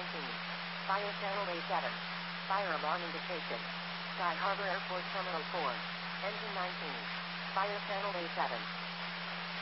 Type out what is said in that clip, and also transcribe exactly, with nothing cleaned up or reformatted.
nineteen. Fire channel A seven. Fire alarm indication. Sky Harbor Airport Terminal four. Engine nineteen. Fire channel A seven.